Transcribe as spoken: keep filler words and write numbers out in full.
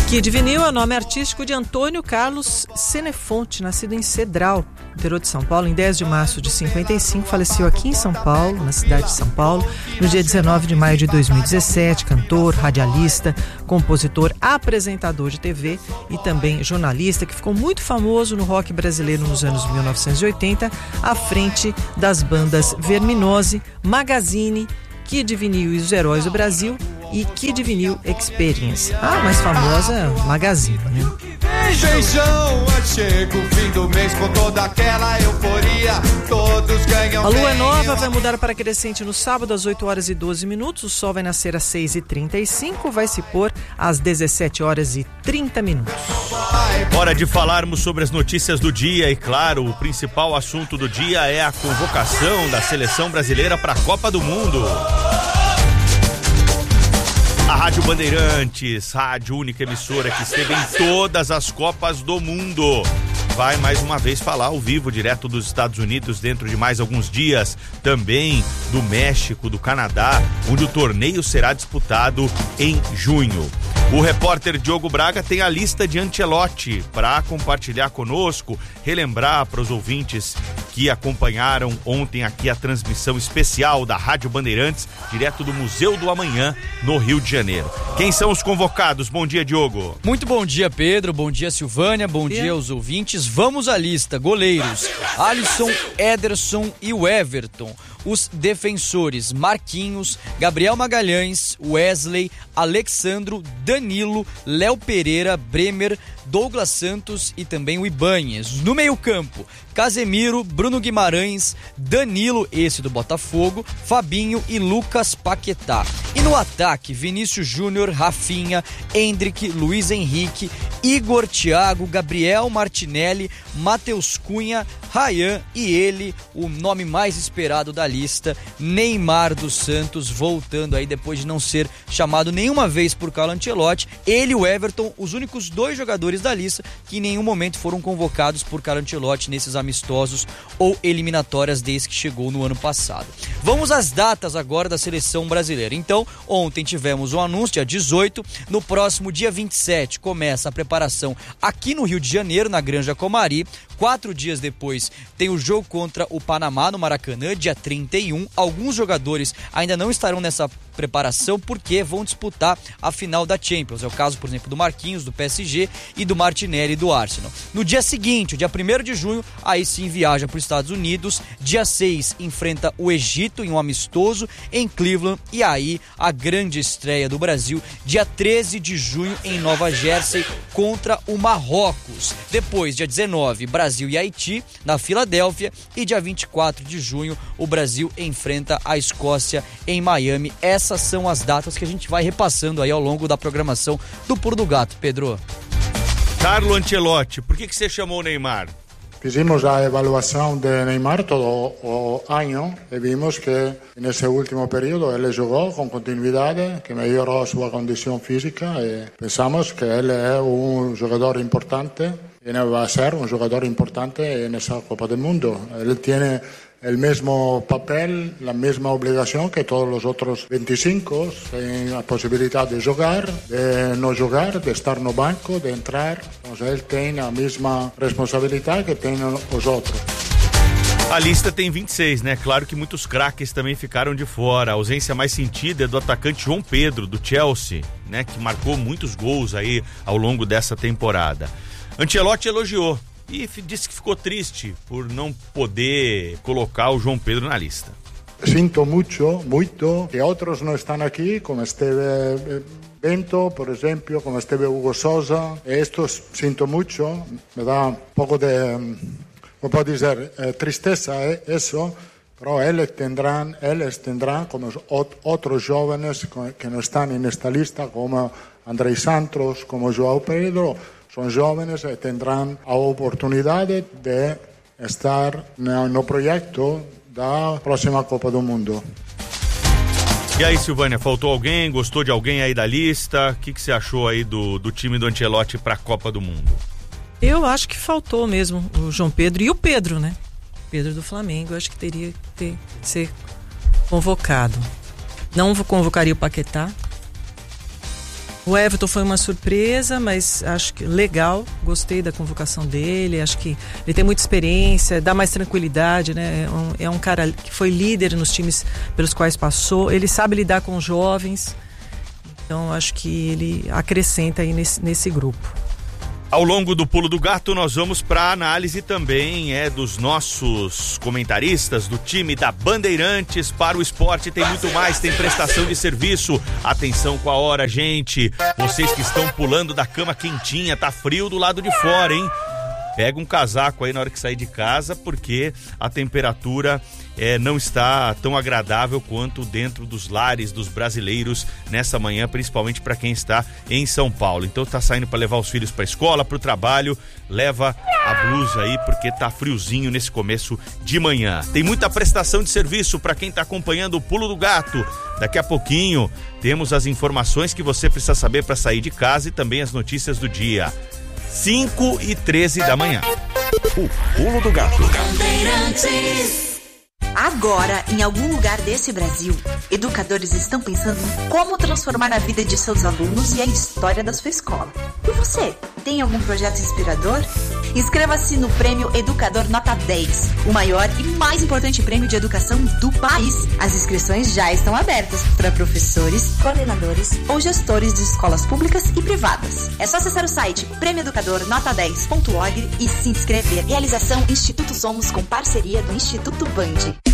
Kid Vinil é o nome artístico de Antônio Carlos Senefonte, nascido em Cedral, interior de São Paulo, em dez de março de cinquenta e cinco, faleceu aqui em São Paulo, na cidade de São Paulo, no dia dezenove de maio de dois mil e dezessete, cantor, radialista, compositor, apresentador de T V e também jornalista, que ficou muito famoso no rock brasileiro nos anos mil novecentos e oitenta, à frente das bandas Verminose, Magazine, Kid Vinil e os Heróis do Brasil e Kid Vinil Experience. A mais famosa, Magazine, né? Beijão, chega o fim do mês com toda aquela euforia, todos ganham. A lua nova vai mudar para crescente no sábado às oito horas e doze minutos, o sol vai nascer às seis e trinta e cinco, vai se pôr às dezessete horas e trinta minutos. Hora de falarmos sobre as notícias do dia e, claro, o principal assunto do dia é a convocação da seleção brasileira para a Copa do Mundo. A Rádio Bandeirantes, rádio única emissora que esteve em todas as Copas do Mundo, vai mais uma vez falar ao vivo, direto dos Estados Unidos, dentro de mais alguns dias, também do México, do Canadá, onde o torneio será disputado em junho. O repórter Diogo Braga tem a lista de Ancelotti para compartilhar conosco, relembrar para os ouvintes que acompanharam ontem aqui a transmissão especial da Rádio Bandeirantes, direto do Museu do Amanhã, no Rio de Janeiro. Quem são os convocados? Bom dia, Diogo. Muito bom dia, Pedro. Bom dia, Silvânia. Bom dia aos ouvintes. Vamos à lista. Goleiros: Alisson, Ederson e o Everton. Os defensores: Marquinhos, Gabriel Magalhães, Wesley, Alexandro, Danilo, Léo Pereira, Bremer, Douglas Santos e também o Ibanhes. No meio-campo: Casemiro, Bruno Guimarães, Danilo, esse do Botafogo, Fabinho e Lucas Paquetá. E no ataque: Vinícius Júnior, Rafinha, Endrick, Luiz Henrique, Igor, Thiago, Gabriel Martinelli, Matheus Cunha, Ryan e ele, o nome mais esperado da lista, Neymar dos Santos, voltando aí depois de não ser chamado nenhuma vez por Carlo Ancelotti. Ele e o Everton, os únicos dois jogadores da lista que em nenhum momento foram convocados por Carlo Ancelotti nesses amistosos ou eliminatórias desde que chegou no ano passado. Vamos às datas agora da seleção brasileira. Então, ontem tivemos um anúncio, dia dezoito, no próximo dia vinte e sete começa a preparação aqui no Rio de Janeiro, na Granja Comari. Quatro dias depois tem o jogo contra o Panamá no Maracanã, dia trinta e um. Alguns jogadores ainda não estarão nessa preparação porque vão disputar a final da Champions. É o caso, por exemplo, do Marquinhos, do P S G, e do Martinelli, do Arsenal. No dia seguinte, o dia primeiro de junho, aí sim viaja para os Estados Unidos. Dia seis, enfrenta o Egito em um amistoso em Cleveland. E aí, a grande estreia do Brasil, dia treze de junho, em Nova Jersey, contra o Marrocos. Depois, dia dezenove, Brasil e Haiti, na Filadélfia. E dia vinte e quatro de junho, o Brasil enfrenta a Escócia em Miami. Essas são as datas que a gente vai repassando aí ao longo da programação do Pulo do Gato, Pedro. Carlo Ancelotti, por que que você chamou o Neymar? Fizemos a evaluação de Neymar todo o ano e vimos que nesse último período ele jogou com continuidade, que melhorou a sua condição física e pensamos que ele é um jogador importante e vai ser um jogador importante nessa Copa do Mundo. Ele tem el mismo papel, la misma obligación que todos los otros veinticinco, en la posibilidad de jugar, de no jugar, de estar no banco, de entrar. Entonces él tiene la misma responsabilidad que tienen los otros. A lista tem vinte e seis, né? Claro que muitos craques também ficaram de fora. A ausência mais sentida é do atacante João Pedro, do Chelsea, né? Que marcou muitos gols aí ao longo dessa temporada. Ancelotti elogiou e disse que ficou triste por não poder colocar o João Pedro na lista. Sinto muito, muito, que outros não estão aqui, como esteve Bento, por exemplo, como esteve Hugo Sousa. Estos sinto muito, me dá um pouco de, como pode dizer, eh, tristeza eh, isso, pero eles tendrán, eles tendrán, como outros jovens que não estão nesta lista, como Andrei Santos, como João Pedro, são jovens e terão a oportunidade de estar no, no projeto da próxima Copa do Mundo. E aí, Silvânia, faltou alguém? Gostou de alguém aí da lista? O que, que você achou aí do, do time do Ancelotti para a Copa do Mundo? Eu acho que faltou mesmo o João Pedro e o Pedro, né? Pedro do Flamengo, eu acho que teria que ter, ser convocado. Não convocaria o Paquetá. O Everton foi uma surpresa, mas acho que legal, gostei da convocação dele, acho que ele tem muita experiência, dá mais tranquilidade, né? É um, é um cara que foi líder nos times pelos quais passou, ele sabe lidar com jovens, então acho que ele acrescenta aí nesse, nesse grupo. Ao longo do Pulo do Gato, nós vamos para a análise também é, dos nossos comentaristas do time da Bandeirantes para o esporte. Tem muito mais, tem prestação de serviço. Atenção com a hora, gente. Vocês que estão pulando da cama quentinha, tá frio do lado de fora, hein? Pega um casaco aí na hora que sair de casa, porque a temperatura é, não está tão agradável quanto dentro dos lares dos brasileiros nessa manhã, principalmente para quem está em São Paulo. Então tá saindo para levar os filhos para a escola, para o trabalho, leva a blusa aí porque tá friozinho nesse começo de manhã. Tem muita prestação de serviço para quem tá acompanhando o Pulo do Gato. Daqui a pouquinho temos as informações que você precisa saber para sair de casa e também as notícias do dia. cinco e treze da manhã. O Pulo do Gato. Agora, em algum lugar desse Brasil, educadores estão pensando em como transformar a vida de seus alunos e a história da sua escola. E você, tem algum projeto inspirador? Inscreva-se no Prêmio Educador Nota dez, o maior e mais importante prêmio de educação do país. As inscrições já estão abertas para professores, coordenadores ou gestores de escolas públicas e privadas. É só acessar o site prêmio educador nota dez ponto org e se inscrever. Realização Instituto Somos com parceria do Instituto Band.